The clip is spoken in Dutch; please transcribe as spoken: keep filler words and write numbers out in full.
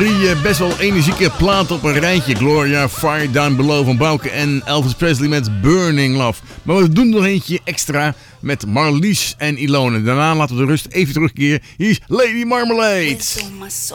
Drie uh, best wel energieke platen op een rijtje. Gloria, Fire Down Below van Bauke en Elvis Presley met Burning Love. Maar we doen nog eentje extra met Marlies en Ilone. Daarna laten we de rust even terugkeren. Hier is Lady Marmalade.